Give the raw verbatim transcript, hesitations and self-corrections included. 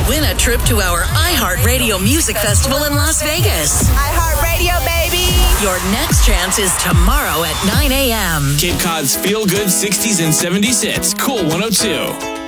win a trip to our iHeartRadio Music Festival in Las Vegas. iHeartRadio, baby! Your next chance is tomorrow at nine a.m. Cape Cod's Feel Good sixties and seventies hits. Cool one oh two.